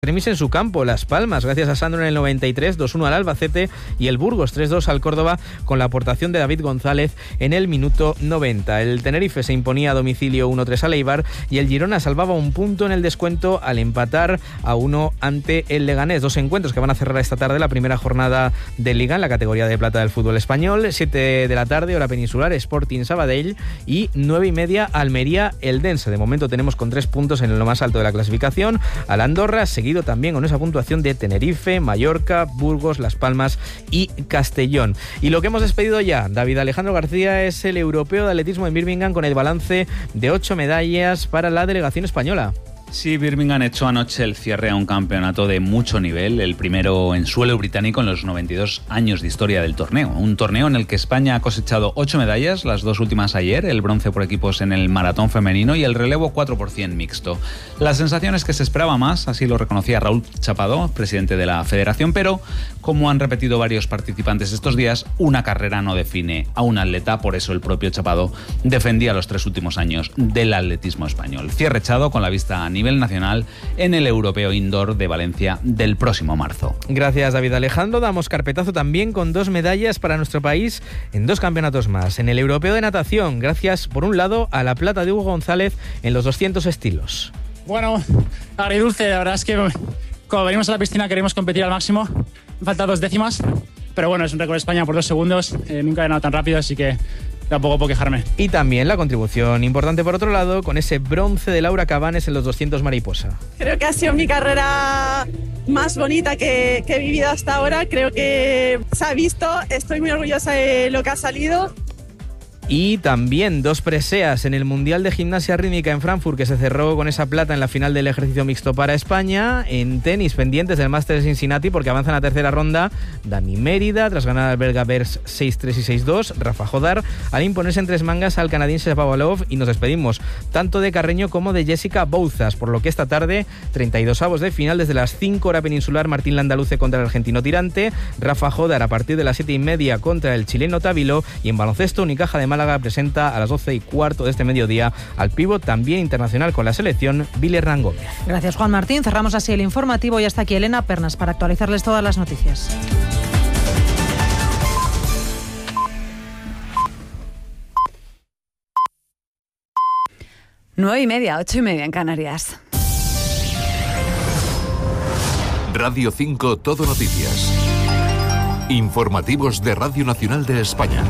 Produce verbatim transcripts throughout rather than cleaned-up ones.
Remis en su campo, Las Palmas, gracias a Sandro en el noventa y tres, dos uno al Albacete, y el Burgos tres dos al Córdoba con la aportación de David González en el minuto noventa. El Tenerife se imponía a domicilio uno tres al Eibar y el Girona salvaba un punto en el descuento al empatar a uno ante el Leganés. Dos encuentros que van a cerrar esta tarde la primera jornada de Liga en la categoría de plata del fútbol español. siete de la tarde, hora peninsular, Sporting Sabadell, y nueve y media Almería Eldense. De momento tenemos con tres puntos en lo más alto de la clasificación al Andorra, seguido también con esa puntuación de Tenerife, Mallorca, Burgos, Las Palmas y Castellón. Y lo que hemos despedido ya, David Alejandro García, es el europeo de atletismo en Birmingham con el balance de ocho medallas para la delegación española. Sí, Birmingham echó anoche el cierre a un campeonato de mucho nivel, el primero en suelo británico en los noventa y dos años de historia del torneo. Un torneo en el que España ha cosechado ocho medallas, las dos últimas ayer, el bronce por equipos en el maratón femenino y el relevo cuatro por ciento mixto. La sensación es que se esperaba más, así lo reconocía Raúl Chapado, presidente de la federación, pero como han repetido varios participantes estos días, una carrera no define a un atleta, por eso el propio Chapado defendía los tres últimos años del atletismo español. Cierre echado con la vista a nivel nacional en el Europeo Indoor de Valencia del próximo marzo. Gracias, David Alejandro. Damos carpetazo también con dos medallas para nuestro país en dos campeonatos más. En el Europeo de Natación, gracias por un lado a la plata de Hugo González en los doscientos estilos. Bueno, agridulce, la verdad es que cuando venimos a la piscina queremos competir al máximo. Me faltan dos décimas, pero bueno, es un récord de España por dos segundos. Eh, nunca he ganado tan rápido, así que tampoco puedo quejarme. Y también la contribución importante por otro lado con ese bronce de Laura Cabanes en los doscientos mariposa. Creo que ha sido mi carrera más bonita que, que he vivido hasta ahora. Creo que se ha visto, estoy muy orgullosa de lo que ha salido. Y también dos preseas en el Mundial de Gimnasia Rítmica en Frankfurt, que se cerró con esa plata en la final del ejercicio mixto para España. En tenis, pendientes del Máster de Cincinnati, porque avanzan a tercera ronda Dani Mérida, tras ganar al belga Bers seis tres y seis dos. Rafa Jodar, al imponerse en tres mangas al canadiense Shapovalov. Y nos despedimos tanto de Carreño como de Jessica Bouzas, por lo que esta tarde, treinta y dos avos de final desde las cinco hora peninsular, Martín Landaluce contra el argentino Tirante, Rafa Jodar a partir de las siete y media contra el chileno Távilo, y en baloncesto Unicaja de Málaga presenta a las doce y cuarto de este mediodía al pívot también internacional con la selección, Vile Hernán Gómez. Gracias, Juan Martín. Cerramos así el informativo y hasta aquí Elena Pernas para actualizarles todas las noticias. Nueve y media, ocho y media en Canarias. Radio cinco Todo Noticias. Informativos de Radio Nacional de España.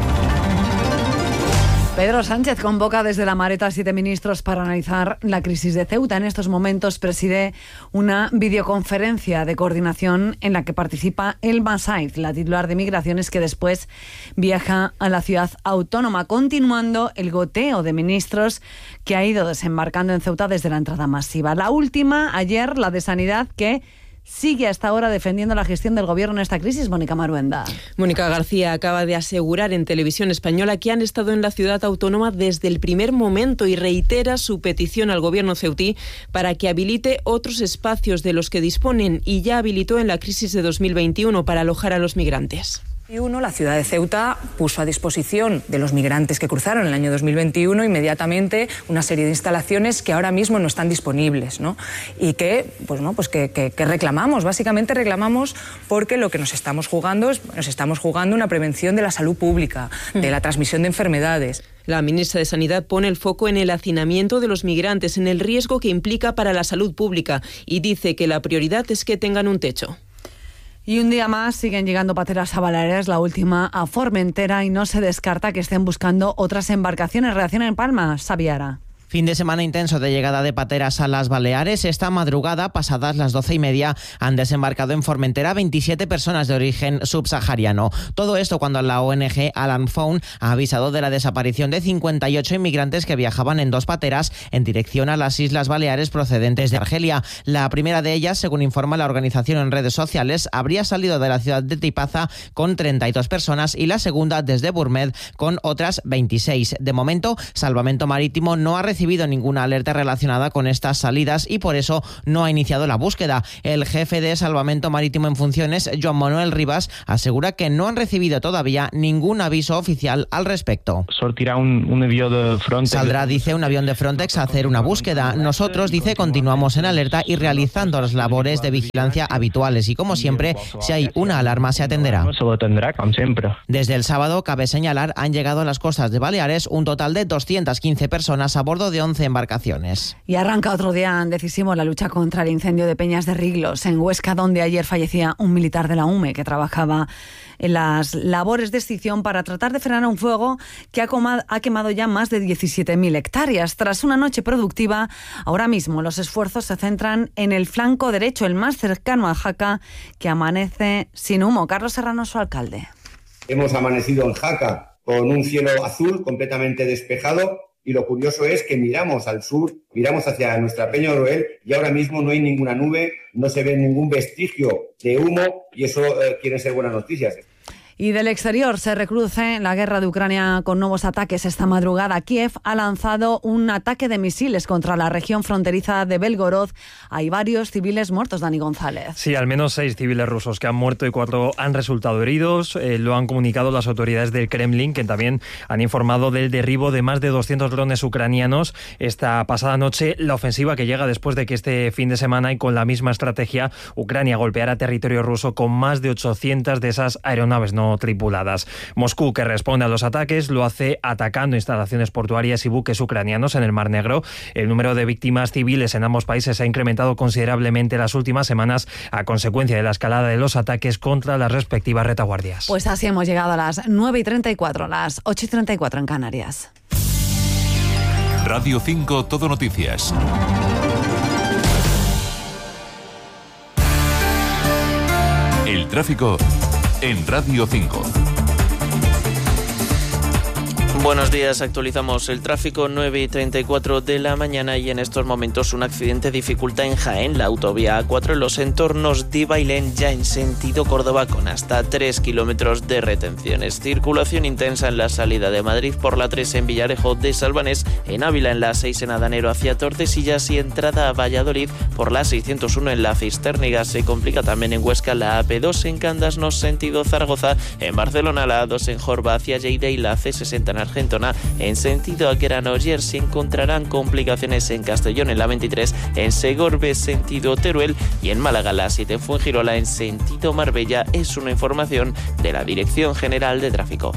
Pedro Sánchez convoca desde La Mareta a siete ministros para analizar la crisis de Ceuta. En estos momentos preside una videoconferencia de coordinación en la que participa Elma Saiz, la titular de Migraciones, que después viaja a la ciudad autónoma, continuando el goteo de ministros que ha ido desembarcando en Ceuta desde la entrada masiva. La última, ayer, la de Sanidad, que sigue hasta ahora defendiendo la gestión del gobierno en esta crisis. Mónica Maruenda. Mónica García acaba de asegurar en Televisión Española que han estado en la ciudad autónoma desde el primer momento y reitera su petición al gobierno ceutí para que habilite otros espacios de los que disponen y ya habilitó en la crisis de dos mil veintiuno para alojar a los migrantes. La ciudad de Ceuta puso a disposición de los migrantes que cruzaron en el año dos mil veintiuno inmediatamente una serie de instalaciones que ahora mismo no están disponibles, ¿no? Y que, pues, ¿no? pues que, que, que reclamamos, básicamente reclamamos porque lo que nos estamos jugando es nos estamos jugando una prevención de la salud pública, de la transmisión de enfermedades. La ministra de Sanidad pone el foco en el hacinamiento de los migrantes, en el riesgo que implica para la salud pública y dice que la prioridad es que tengan un techo. Y un día más siguen llegando pateras a Baleares, la última a Formentera, y no se descarta que estén buscando otras embarcaciones. Reacción en Palma, Sabiara. Fin de semana intenso de llegada de pateras a las Baleares. Esta madrugada, pasadas las doce y media, han desembarcado en Formentera veintisiete personas de origen subsahariano. Todo esto cuando la O N G Alan Found ha avisado de la desaparición de cincuenta y ocho inmigrantes que viajaban en dos pateras en dirección a las Islas Baleares procedentes de Argelia. La primera de ellas, según informa la organización en redes sociales, habría salido de la ciudad de Tipaza con treinta y dos personas y la segunda desde Burmed con otras veintiséis. De momento, Salvamento Marítimo no ha recibido recibido ninguna alerta relacionada con estas salidas y por eso no ha iniciado la búsqueda. El jefe de Salvamento Marítimo en funciones, Joan Manuel Rivas, asegura que no han recibido todavía ningún aviso oficial al respecto. Sortirá un, un avión de Frontex. Saldrá, dice, un avión de Frontex a hacer una búsqueda. Nosotros, dice, continuamos en alerta y realizando las labores de vigilancia habituales y, como siempre, si hay una alarma se atenderá. Se lo tendrá, como siempre. Desde el sábado, cabe señalar, han llegado a las costas de Baleares un total de doscientas quince personas a bordo de once embarcaciones. Y arranca otro día decisivo la lucha contra el incendio de Peñas de Riglos, en Huesca, donde ayer fallecía un militar de la U M E que trabajaba en las labores de extinción para tratar de frenar un fuego que ha, comado, ha quemado ya más de diecisiete mil hectáreas. Tras una noche productiva, ahora mismo los esfuerzos se centran en el flanco derecho, el más cercano a Jaca, que amanece sin humo. Carlos Serrano, su alcalde. Hemos amanecido en Jaca con un cielo azul completamente despejado. Y lo curioso es que miramos al sur, miramos hacia nuestra Peña Oroel y ahora mismo no hay ninguna nube, no se ve ningún vestigio de humo y eso eh, quieren ser buenas noticias. Y del exterior se recruce la guerra de Ucrania con nuevos ataques. Esta madrugada Kiev ha lanzado un ataque de misiles contra la región fronteriza de Belgorod. Hay varios civiles muertos, Dani González. Sí, al menos seis civiles rusos que han muerto y cuatro han resultado heridos. Eh, lo han comunicado las autoridades del Kremlin, que también han informado del derribo de más de doscientos drones ucranianos esta pasada noche. La ofensiva que llega después de que este fin de semana y con la misma estrategia Ucrania golpeara territorio ruso con más de ochocientas de esas aeronaves no tripuladas. Moscú, que responde a los ataques, lo hace atacando instalaciones portuarias y buques ucranianos en el Mar Negro. El número de víctimas civiles en ambos países ha incrementado considerablemente las últimas semanas a consecuencia de la escalada de los ataques contra las respectivas retaguardias. Pues así hemos llegado a las nueve y treinta y cuatro, las ocho y treinta y cuatro en Canarias. Radio cinco Todo Noticias. El tráfico en Radio cinco. Buenos días, actualizamos el tráfico, nueve y treinta y cuatro de la mañana y en estos momentos un accidente dificulta en Jaén la autovía A cuatro en los entornos de Bailén, ya en sentido Córdoba con hasta tres kilómetros de retenciones. Circulación intensa en la salida de Madrid por la tres en Villarejo de Salvanés, en Ávila en la seis en Adanero hacia Tordesillas y entrada a Valladolid por la seiscientos uno en la Cisterniga. Se complica también en Huesca la A P dos en Candasnos sentido Zaragoza, en Barcelona la A dos en Jorba hacia Lleida y la C sesenta en Argentona en sentido a Granollers. Se encontrarán complicaciones en Castellón en la veintitrés, en Segorbe sentido Teruel y en Málaga la siete en Fuengirola en sentido Marbella. Es una información de la Dirección General de Tráfico.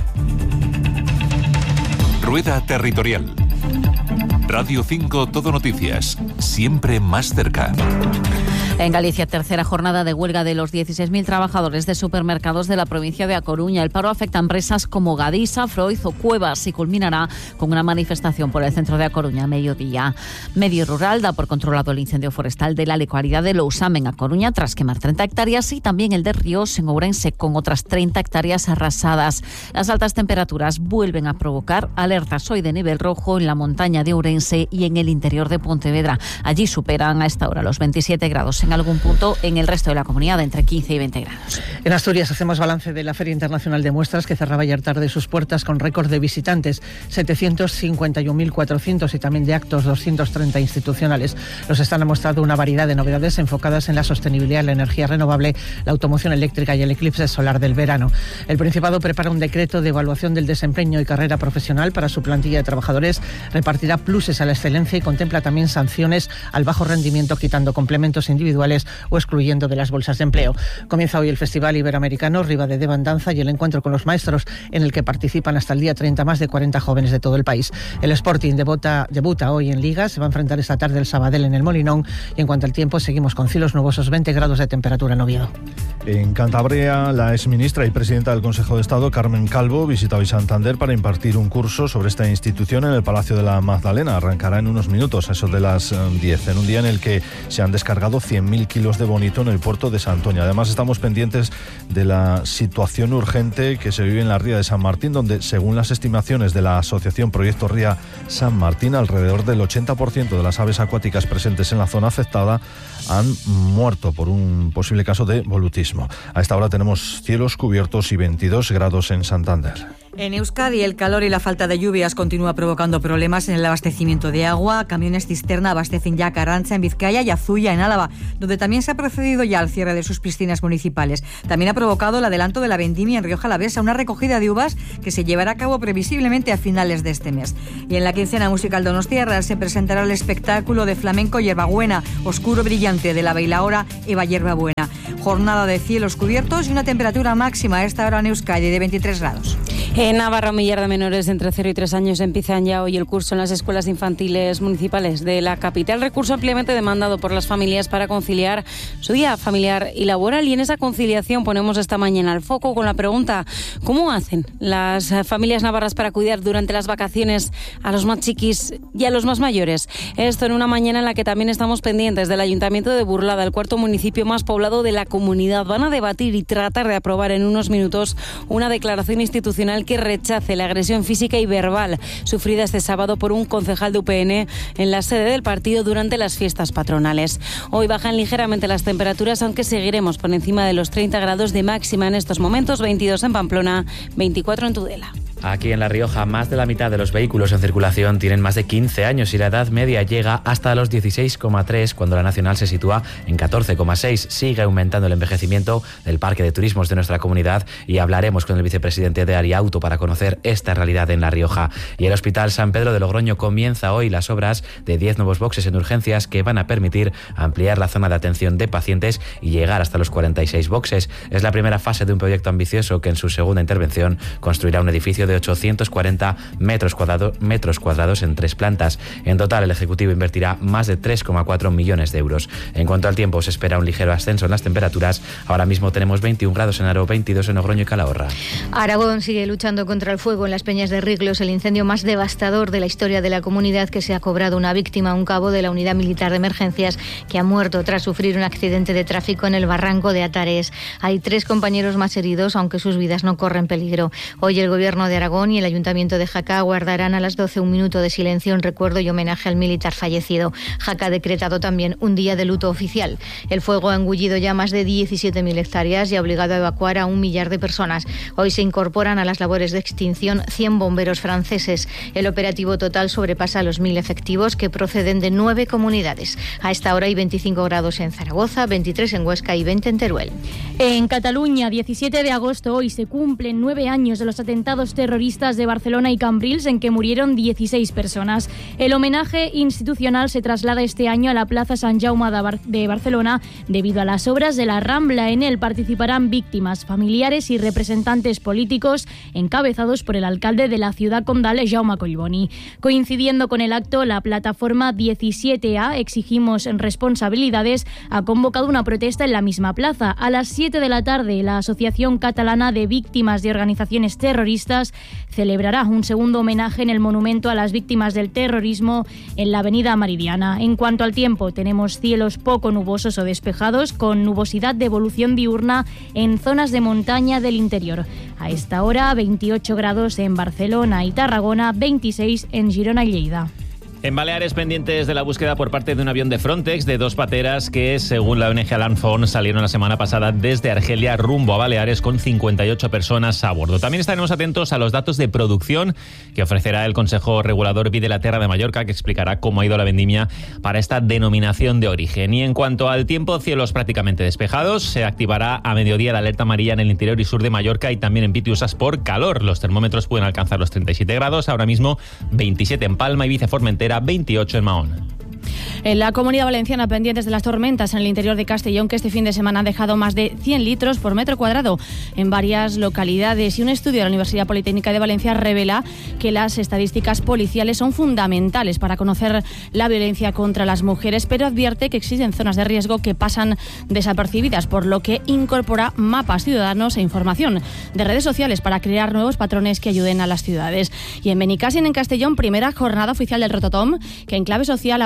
Rueda Territorial. Radio cinco Todo Noticias, siempre más cerca. En Galicia, tercera jornada de huelga de los dieciséis mil trabajadores de supermercados de la provincia de A Coruña. El paro afecta a empresas como Gadisa, Froiz o Cuevas y culminará con una manifestación por el centro de A Coruña a mediodía. Medio Rural da por controlado el incendio forestal de la localidad de Lousame en A Coruña tras quemar treinta hectáreas y también el de Ríos en Ourense con otras treinta hectáreas arrasadas. Las altas temperaturas vuelven a provocar alertas hoy de nivel rojo en la montaña de Ourense y en el interior de Pontevedra. Allí superan a esta hora los veintisiete grados en algún punto, en el resto de la comunidad entre quince y veinte grados. En Asturias hacemos balance de la Feria Internacional de Muestras que cerraba ayer tarde sus puertas con récord de visitantes, setecientos cincuenta y un mil cuatrocientos y también de actos doscientos treinta institucionales. Los están ha mostrado una variedad de novedades enfocadas en la sostenibilidad, la energía renovable, la automoción eléctrica y el eclipse solar del verano. El Principado prepara un decreto de evaluación del desempeño y carrera profesional para su plantilla de trabajadores, repartirá pluses a la excelencia y contempla también sanciones al bajo rendimiento, quitando complementos individuales o excluyendo de las bolsas de empleo. Comienza hoy el Festival Iberoamericano Riva de Devandanza y el encuentro con los maestros en el que participan hasta el día treinta más de cuarenta jóvenes de todo el país. El Sporting debuta, debuta hoy en Liga, se va a enfrentar esta tarde el Sabadell en el Molinón y en cuanto al tiempo seguimos con cielos nubosos, veinte grados de temperatura en Oviedo. En Cantabria, la exministra y presidenta del Consejo de Estado, Carmen Calvo, visita hoy Santander para impartir un curso sobre esta institución en el Palacio de la Magdalena. Arrancará en unos minutos, a eso de las diez, en un día en el que se han descargado cien mil kilos de bonito en el puerto de Santoña. Además, estamos pendientes de la situación urgente que se vive en la ría de San Martín, donde, según las estimaciones de la asociación Proyecto Ría San Martín, alrededor del ochenta por ciento de las aves acuáticas presentes en la zona afectada han muerto por un posible caso de volutismo. A esta hora tenemos cielos cubiertos y veintidós grados en Santander. En Euskadi, el calor y la falta de lluvias continúa provocando problemas en el abastecimiento de agua. Camiones cisterna abastecen ya Carranza en Vizcaya y Azuya en Álava, donde también se ha procedido ya al cierre de sus piscinas municipales. También ha provocado el adelanto de la vendimia en Rioja Alavesa, una recogida de uvas que se llevará a cabo previsiblemente a finales de este mes. Y en la quincena musical Donostiarra se presentará el espectáculo de flamenco Hierbabuena, oscuro brillante, de la bailaora Eva Hierbabuena. Jornada de cielos cubiertos y una temperatura máxima a esta hora en Euskadi de veintitrés grados. En Navarra, un millar de menores de entre cero y tres años empiezan ya hoy el curso en las escuelas infantiles municipales de la capital. Recurso ampliamente demandado por las familias para conciliar su día familiar y laboral. Y en esa conciliación ponemos esta mañana el foco con la pregunta: ¿cómo hacen las familias navarras para cuidar durante las vacaciones a los más chiquis y a los más mayores? Esto en una mañana en la que también estamos pendientes del Ayuntamiento de Burlada, el cuarto municipio más poblado de la comunidad. Van a debatir y tratar de aprobar en unos minutos una declaración institucional que rechace la agresión física y verbal sufrida este sábado por un concejal de U P N en la sede del partido durante las fiestas patronales. Hoy bajan ligeramente las temperaturas, aunque seguiremos por encima de los treinta grados de máxima en estos momentos, veintidós en Pamplona, veinticuatro en Tudela. Aquí en La Rioja, más de la mitad de los vehículos en circulación tienen más de quince años y la edad media llega hasta los dieciséis coma tres, cuando la nacional se sitúa en catorce coma seis. Sigue aumentando el envejecimiento del parque de turismos de nuestra comunidad y hablaremos con el vicepresidente de Ariauto para conocer esta realidad en La Rioja. Y el Hospital San Pedro de Logroño comienza hoy las obras de diez nuevos boxes en urgencias que van a permitir ampliar la zona de atención de pacientes y llegar hasta los cuarenta y seis boxes. Es la primera fase de un proyecto ambicioso que en su segunda intervención construirá un edificio de ochocientos cuarenta metros cuadrados, metros cuadrados en tres plantas. En total, el Ejecutivo invertirá más de tres coma cuatro millones de euros. En cuanto al tiempo, se espera un ligero ascenso en las temperaturas. Ahora mismo tenemos veintiún grados en Aro, veintidós en Logroño y Calahorra. Aragón sigue luchando contra el fuego en las Peñas de Riglos, el incendio más devastador de la historia de la comunidad, que se ha cobrado una víctima, un cabo de la Unidad Militar de Emergencias, que ha muerto tras sufrir un accidente de tráfico en el barranco de Atares. Hay tres compañeros más heridos, aunque sus vidas no corren peligro. Hoy el Gobierno de Aragón y el Ayuntamiento de Jaca guardarán a las doce un minuto de silencio en recuerdo y homenaje al militar fallecido. Jaca ha decretado también un día de luto oficial. El fuego ha engullido ya más de diecisiete mil hectáreas y ha obligado a evacuar a un millar de personas. Hoy se incorporan a las labores de extinción cien bomberos franceses. El operativo total sobrepasa los mil efectivos, que proceden de nueve comunidades. A esta hora hay veinticinco grados en Zaragoza, veintitrés en Huesca y veinte en Teruel. En Cataluña, diecisiete de agosto, hoy se cumplen nueve años de los atentados terroristas de Barcelona y Cambrils, en que murieron dieciséis personas. El homenaje institucional se traslada este año a la Plaza Sant Jaume de, Bar- de Barcelona debido a las obras de la Rambla. En él participarán víctimas, familiares y representantes políticos encabezados por el alcalde de la ciudad condal, Jaume Collboni. Coincidiendo con el acto, la plataforma diecisiete A, Exigimos Responsabilidades, ha convocado una protesta en la misma plaza. A las siete de la tarde, la Asociación Catalana de Víctimas de Organizaciones Terroristas celebrará un segundo homenaje en el monumento a las víctimas del terrorismo en la avenida Meridiana. En cuanto al tiempo, tenemos cielos poco nubosos o despejados, con nubosidad de evolución diurna en zonas de montaña del interior. A esta hora, veintiocho grados en Barcelona y Tarragona, veintiséis en Girona y Lleida. En Baleares, pendientes de la búsqueda por parte de un avión de Frontex de dos pateras que, según la O N G Alarm Phone, salieron la semana pasada desde Argelia rumbo a Baleares con cincuenta y ocho personas a bordo. También estaremos atentos a los datos de producción que ofrecerá el Consejo Regulador Vi de la Terra de Mallorca, que explicará cómo ha ido la vendimia para esta denominación de origen. Y en cuanto al tiempo, cielos prácticamente despejados. Se activará a mediodía la alerta amarilla en el interior y sur de Mallorca y también en Pitiusas por calor. Los termómetros pueden alcanzar los treinta y siete grados, ahora mismo veintisiete en Palma, Ibiza, Formentera, veintiocho en Mahón. En la Comunidad Valenciana, pendientes de las tormentas en el interior de Castellón, que este fin de semana han dejado más de cien litros por metro cuadrado en varias localidades. Y un estudio de la Universidad Politécnica de Valencia revela que las estadísticas policiales son fundamentales para conocer la violencia contra las mujeres, pero advierte que existen zonas de riesgo que pasan desapercibidas, por lo que incorpora mapas ciudadanos e información de redes sociales para crear nuevos patrones que ayuden a las ciudades. Y en Benicàssim, en Castellón, primera jornada oficial del Rototom, que en clave social aborda también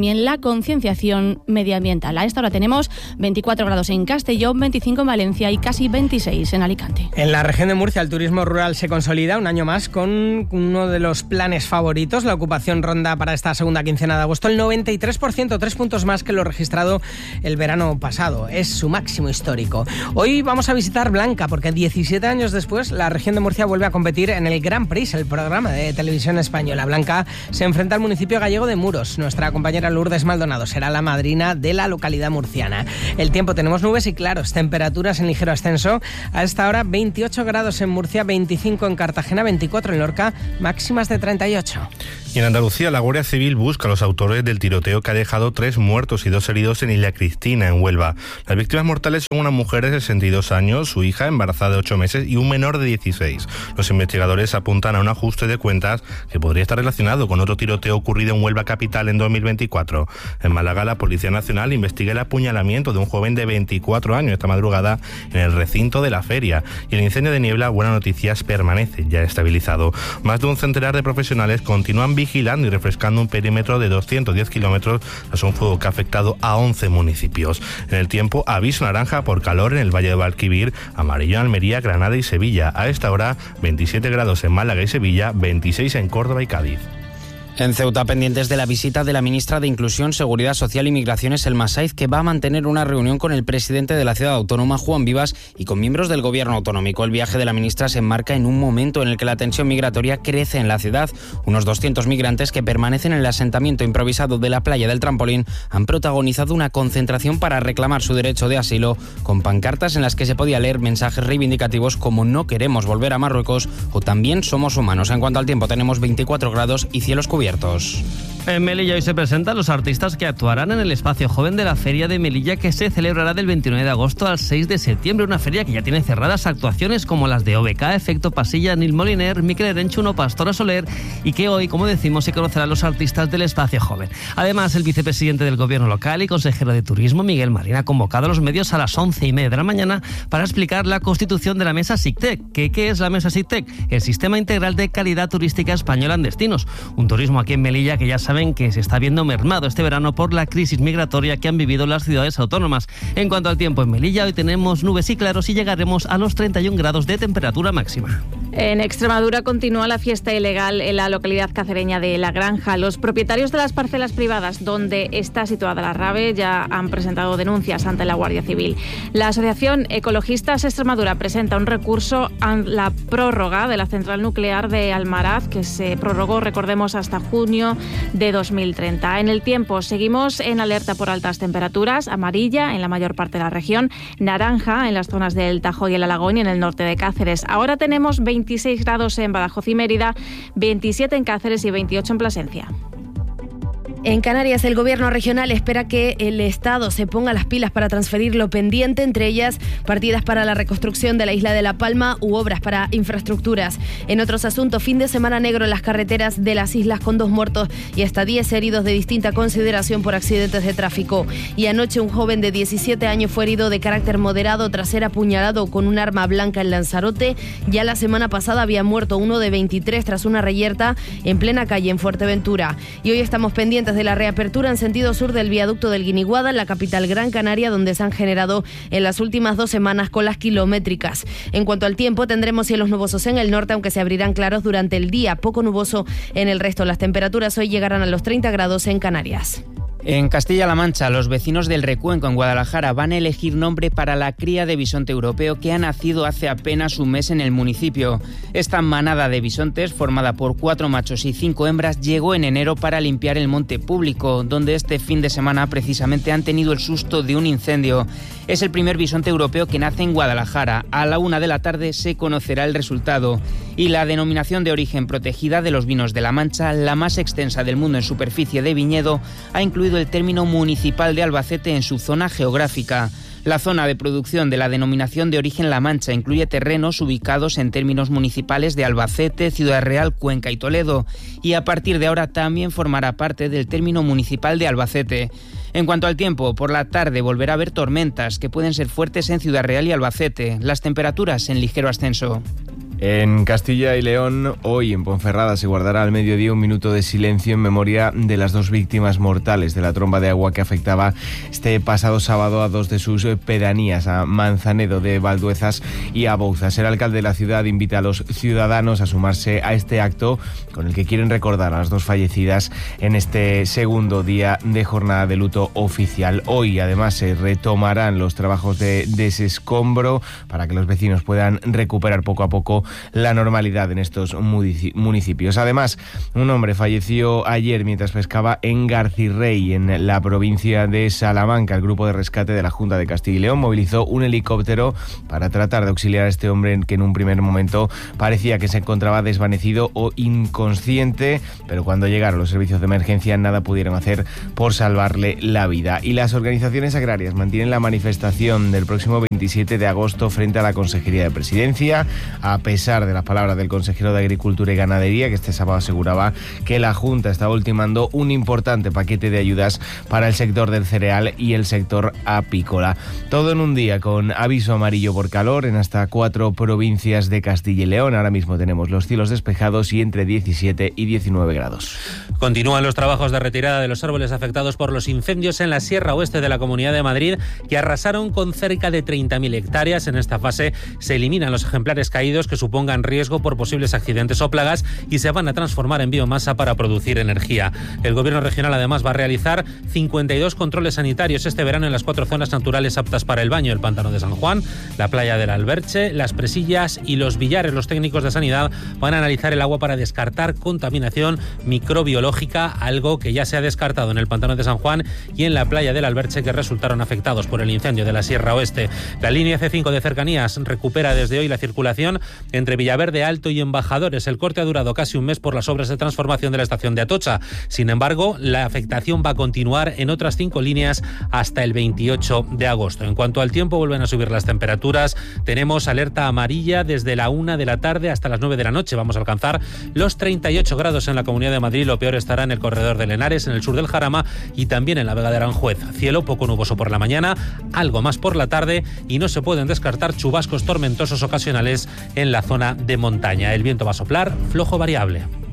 también la concienciación medioambiental. A esta hora tenemos veinticuatro grados en Castellón, veinticinco en Valencia y casi veintiséis en Alicante. En la región de Murcia el turismo rural se consolida un año más con uno de los planes favoritos. La ocupación ronda para esta segunda quincena de agosto el noventa y tres por ciento, tres puntos más que lo registrado el verano pasado. Es su máximo histórico. Hoy vamos a visitar Blanca porque diecisiete años después la región de Murcia vuelve a competir en el Grand Prix, el programa de televisión española. Blanca se enfrenta al municipio gallego de Muros. Nuestra compañera Lourdes Maldonado será la madrina de la localidad murciana. El tiempo, tenemos nubes y claros, temperaturas en ligero ascenso. A esta hora veintiocho grados en Murcia, veinticinco en Cartagena, veinticuatro en Lorca, máximas de treinta y ocho. Y en Andalucía, la Guardia Civil busca a los autores del tiroteo que ha dejado tres muertos y dos heridos en Isla Cristina, en Huelva. Las víctimas mortales son una mujer de sesenta y dos años, su hija embarazada de ocho meses y un menor de dieciséis. Los investigadores apuntan a un ajuste de cuentas que podría estar relacionado con otro tiroteo ocurrido en Huelva capital en dos mil veinticuatro. En Málaga, la Policía Nacional investiga el apuñalamiento de un joven de veinticuatro años esta madrugada en el recinto de la feria. Y el incendio de Niebla, buenas noticias, permanece ya estabilizado. Más de un centenar de profesionales continúan vigilando y refrescando un perímetro de doscientos diez kilómetros tras un fuego que ha afectado a once municipios. En el tiempo, aviso naranja por calor en el Valle de Guadalquivir, amarillo en Almería, Granada y Sevilla. A esta hora, veintisiete grados en Málaga y Sevilla, veintiséis en Córdoba y Cádiz. En Ceuta, pendientes de la visita de la ministra de Inclusión, Seguridad Social y Migraciones, Elma Saiz, que va a mantener una reunión con el presidente de la ciudad autónoma, Juan Vivas, y con miembros del gobierno autonómico. El viaje de la ministra se enmarca en un momento en el que la tensión migratoria crece en la ciudad. Unos doscientos migrantes que permanecen en el asentamiento improvisado de la playa del Trampolín han protagonizado una concentración para reclamar su derecho de asilo, con pancartas en las que se podía leer mensajes reivindicativos como "no queremos volver a Marruecos" o "también somos humanos". En cuanto al tiempo, tenemos veinticuatro grados y cielos cubiertos. En Melilla hoy se presentan los artistas que actuarán en el espacio joven de la Feria de Melilla, que se celebrará del veintinueve de agosto al seis de septiembre. Una feria que ya tiene cerradas actuaciones como las de O B K, Efecto Pasilla, Nil Moliner, Miquel Erenchuno, Pastora Soler, y que hoy, como decimos, se conocerán los artistas del espacio joven. Además, el vicepresidente del gobierno local y consejero de turismo, Miguel Marín, ha convocado a los medios a las once y media de la mañana para explicar la constitución de la mesa SICTEC. ¿Qué, qué es la mesa SICTEC? El Sistema Integral de Calidad Turística Española en Destinos. Un turismo aquí en Melilla que ya saben que se está viendo mermado este verano por la crisis migratoria que han vivido las ciudades autónomas. En cuanto al tiempo en Melilla, hoy tenemos nubes y claros y llegaremos a los treinta y un grados de temperatura máxima. En Extremadura continúa la fiesta ilegal en la localidad cacereña de La Granja. Los propietarios de las parcelas privadas donde está situada la rave ya han presentado denuncias ante la Guardia Civil. La Asociación Ecologistas Extremadura presenta un recurso a la prórroga de la central nuclear de Almaraz, que se prorrogó, recordemos, hasta junio de dos mil treinta. En el tiempo, seguimos en alerta por altas temperaturas, amarilla en la mayor parte de la región, naranja en las zonas del Tajo y el Alagón y en el norte de Cáceres. Ahora tenemos veintiséis grados en Badajoz y Mérida, veintisiete en Cáceres y veintiocho en Plasencia. En Canarias, el gobierno regional espera que el Estado se ponga las pilas para transferir lo pendiente, entre ellas partidas para la reconstrucción de la isla de La Palma u obras para infraestructuras. En otros asuntos, fin de semana negro en las carreteras de las islas con dos muertos y hasta diez heridos de distinta consideración por accidentes de tráfico. Y anoche un joven de diecisiete años fue herido de carácter moderado tras ser apuñalado con un arma blanca en Lanzarote. Ya la semana pasada había muerto uno de veintitrés tras una reyerta en plena calle en Fuerteventura. Y hoy estamos pendientes de la reapertura en sentido sur del viaducto del Guiniguada, en la capital Gran Canaria, donde se han generado en las últimas dos semanas colas kilométricas. En cuanto al tiempo, tendremos cielos nubosos en el norte, aunque se abrirán claros durante el día, poco nuboso en el resto. Las temperaturas hoy llegarán a los treinta grados en Canarias. En Castilla-La Mancha, los vecinos del Recuenco en Guadalajara van a elegir nombre para la cría de bisonte europeo que ha nacido hace apenas un mes en el municipio. Esta manada de bisontes, formada por cuatro machos y cinco hembras, llegó en enero para limpiar el monte público, donde este fin de semana precisamente han tenido el susto de un incendio. Es el primer bisonte europeo que nace en Guadalajara. A la una de la tarde se conocerá el resultado. Y la denominación de origen protegida de los vinos de La Mancha, la más extensa del mundo en superficie de viñedo, ha incluido el término municipal de Albacete en su zona geográfica. La zona de producción de la denominación de origen La Mancha incluye terrenos ubicados en términos municipales de Albacete, Ciudad Real, Cuenca y Toledo, y a partir de ahora también formará parte del término municipal de Albacete. En cuanto al tiempo, por la tarde volverá a haber tormentas que pueden ser fuertes en Ciudad Real y Albacete, las temperaturas en ligero ascenso. En Castilla y León, hoy en Ponferrada se guardará al mediodía un minuto de silencio en memoria de las dos víctimas mortales de la tromba de agua que afectaba este pasado sábado a dos de sus pedanías, a Manzanedo de Valduezas y a Bouzas. El alcalde de la ciudad invita a los ciudadanos a sumarse a este acto con el que quieren recordar a las dos fallecidas en este segundo día de jornada de luto oficial. Hoy, además, se retomarán los trabajos de desescombro para que los vecinos puedan recuperar poco a poco la normalidad en estos municipios. Además, un hombre falleció ayer mientras pescaba en Garcirrey, en la provincia de Salamanca. El grupo de rescate de la Junta de Castilla y León movilizó un helicóptero para tratar de auxiliar a este hombre que en un primer momento parecía que se encontraba desvanecido o inconsciente, pero cuando llegaron los servicios de emergencia nada pudieron hacer por salvarle la vida. Y las organizaciones agrarias mantienen la manifestación del próximo veintisiete de agosto frente a la Consejería de Presidencia, a pesar A pesar de las palabras del consejero de Agricultura y Ganadería, que este sábado aseguraba que la Junta está ultimando un importante paquete de ayudas para el sector del cereal y el sector apícola. Todo en un día con aviso amarillo por calor en hasta cuatro provincias de Castilla y León. Ahora mismo tenemos los cielos despejados y entre diecisiete y diecinueve grados. Continúan los trabajos de retirada de los árboles afectados por los incendios en la Sierra Oeste de la Comunidad de Madrid, que arrasaron con cerca de treinta mil hectáreas. En esta fase se eliminan los ejemplares caídos que supongan riesgo por posibles accidentes o plagas y se van a transformar en biomasa para producir energía. El Gobierno regional además va a realizar cincuenta y dos controles sanitarios este verano en las cuatro zonas naturales aptas para el baño: el Pantano de San Juan, la Playa del Alberche, Las Presillas y Los Villares. Los técnicos de sanidad van a analizar el agua para descartar contaminación microbiológica, algo que ya se ha descartado en el Pantano de San Juan y en la Playa del Alberche, que resultaron afectados por el incendio de la Sierra Oeste. La línea C cinco de cercanías recupera desde hoy la circulación entre Villaverde Alto y Embajadores. El corte ha durado casi un mes por las obras de transformación de la estación de Atocha. Sin embargo, la afectación va a continuar en otras cinco líneas hasta el veintiocho de agosto. En cuanto al tiempo, vuelven a subir las temperaturas. Tenemos alerta amarilla desde la una de la tarde hasta las nueve de la noche. Vamos a alcanzar los treinta y ocho grados en la Comunidad de Madrid. Lo peor estará en el corredor de Henares, en el sur del Jarama y también en la Vega de Aranjuez. Cielo poco nuboso por la mañana, algo más por la tarde y no se pueden descartar chubascos tormentosos ocasionales en la zona de montaña. El viento va a soplar flojo variable.